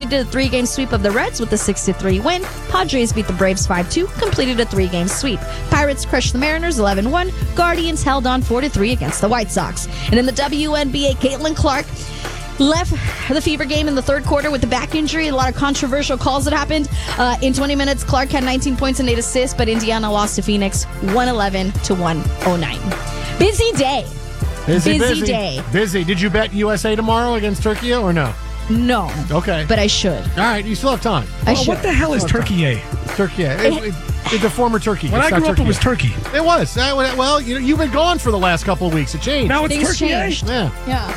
completed a 3-game sweep of the Reds with a 6-3 win. Padres beat the Braves 5-2, completed a 3-game sweep. Pirates crushed the Mariners 11-1. Guardians held on 4-3 against the White Sox. And in the WNBA, Caitlin Clark left the Fever game in the third quarter with a back injury. A lot of controversial calls that happened. In 20 minutes, Clark had 19 points and 8 assists, but Indiana lost to Phoenix 111-109. Busy day. Busy day. Busy. Did you bet USA tomorrow against Turkey or no? No. Okay. But I should. All right, you still have time. I should. What the hell is Turkey? Turkey. It's a former Turkey. When I grew up, it was Turkey. It was. Well, you've been gone for the last couple of weeks. It changed. Now it's Things Turkey. changed. Yeah.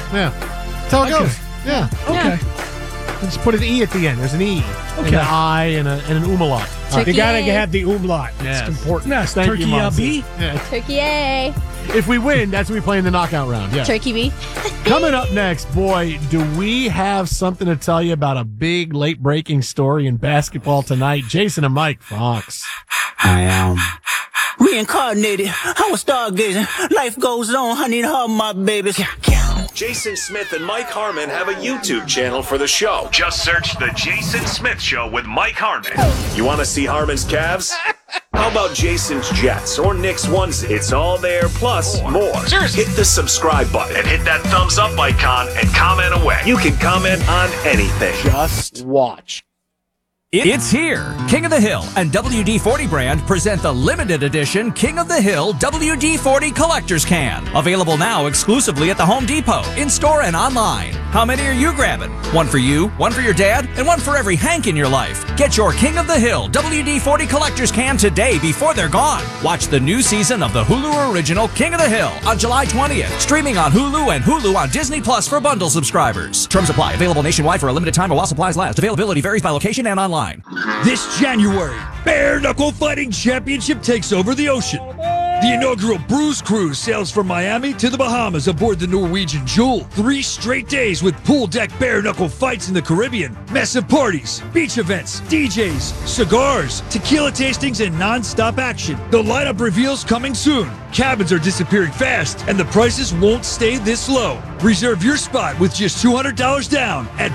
That's how it goes. Yeah. Okay. Just put an E at the end. There's an E, and an I, and an umlaut. You gotta have the umlaut. Yes. It's important. Yes, Thank Turkey you, Monty. B. Yeah. Turkey A. If we win, that's when we play in the knockout round. Yeah. Turkey B. Coming up next, boy, do we have something to tell you about a big late-breaking story in basketball tonight. Jason and Mike, Fox. I am reincarnated. I was stargazing. Life goes on, honey, and all my babies. Jason Smith and Mike Harmon have a YouTube channel for the show. Just search The Jason Smith Show with Mike Harmon. You want to see Harmon's calves? How about Jason's Jets or Nick's onesie? It's all there, plus more. Seriously. Hit the subscribe button and hit that thumbs up icon and comment away. You can comment on anything. Just watch. It's here. King of the Hill and WD-40 brand present the limited edition King of the Hill WD-40 Collector's Can. Available now exclusively at the Home Depot, in-store and online. How many are you grabbing? One for you, one for your dad, and one for every Hank in your life. Get your King of the Hill WD-40 Collector's Can today before they're gone. Watch the new season of the Hulu original King of the Hill on July 20th. Streaming on Hulu and Hulu on Disney Plus for bundle subscribers. Terms apply. Available nationwide for a limited time while supplies last. Availability varies by location and online. This January, Bare Knuckle Fighting Championship takes over the ocean. The inaugural Bruise Cruise sails from Miami to the Bahamas aboard the Norwegian Jewel. 3 straight days with pool deck bare knuckle fights in the Caribbean, massive parties, beach events, DJs, cigars, tequila tastings, and non-stop action. The lineup reveals coming soon. Cabins are disappearing fast, and the prices won't stay this low. Reserve your spot with just $200 down at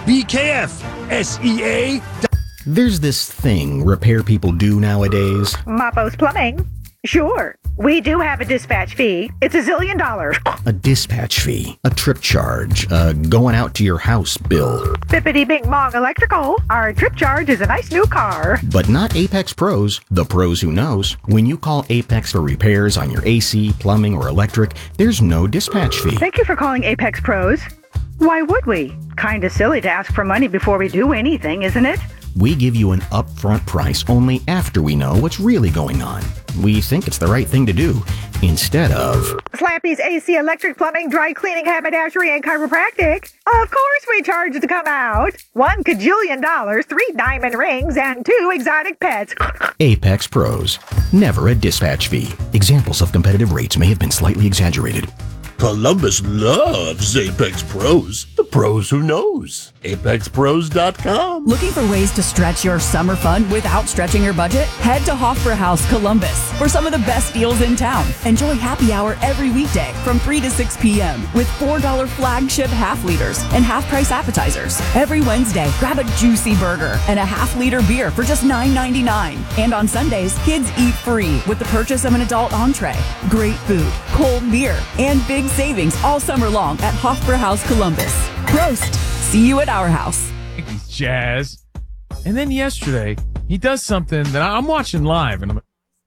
BKFSEA. There's this thing repair people do nowadays. Mapo's Plumbing. Sure, we do have a dispatch fee. It's $1 zillion. A dispatch fee, a trip charge, going out to your house bill. Bippity Bing Bong Electrical. Our trip charge is a nice new car. But not Apex Pros, the pros who knows. When you call Apex for repairs on your AC, plumbing, or electric, there's no dispatch fee. Thank you for calling Apex Pros. Why would we? Kinda silly to ask for money before we do anything, isn't it? We give you an upfront price only after we know what's really going on. We think it's the right thing to do, instead of Slappy's AC, electric, plumbing, dry cleaning, haberdashery, and chiropractic. Of course we charge to come out. $1 kajillion, 3 diamond rings, and 2 exotic pets. Apex Pros. Never a dispatch fee. Examples of competitive rates may have been slightly exaggerated. Columbus loves Apex Pros. The pros who knows. ApexPros.com. Looking for ways to stretch your summer fun without stretching your budget? Head to Hofbrauhaus Columbus for some of the best deals in town. Enjoy happy hour every weekday from 3 to 6 p.m. with $4 flagship half liters and half price appetizers. Every Wednesday, grab a juicy burger and a half-liter beer for just $9.99. And on Sundays, kids eat free with the purchase of an adult entree. Great food, cold beer, and big savings all summer long at Hofbrauhaus Columbus. Prost! See you at our house. He's jazz. And then yesterday, he does something that I'm watching live, and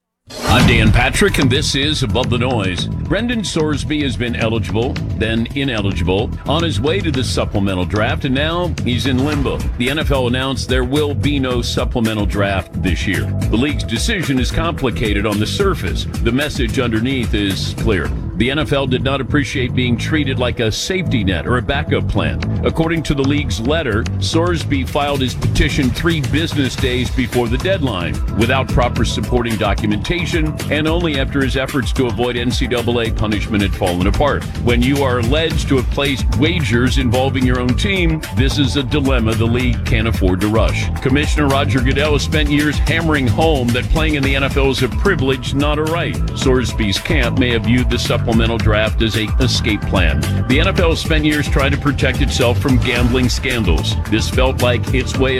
I'm Dan Patrick, and this is Above the Noise. Brendan Sorsby has been eligible, then ineligible, on his way to the supplemental draft, and now he's in limbo. The NFL announced there will be no supplemental draft this year. The league's decision is complicated on the surface. The message underneath is clear. The NFL did not appreciate being treated like a safety net or a backup plan. According to the league's letter, Sorsby filed his petition 3 business days before the deadline, without proper supporting documentation, and only after his efforts to avoid NCAA punishment had fallen apart. When you are alleged to have placed wagers involving your own team, this is a dilemma the league can't afford to rush. Commissioner Roger Goodell has spent years hammering home that playing in the NFL is a privilege, not a right. Sorsby's camp may have viewed the supplemental draft as a escape plan. The NFL spent years trying to protect itself from gambling scandals. This felt like its way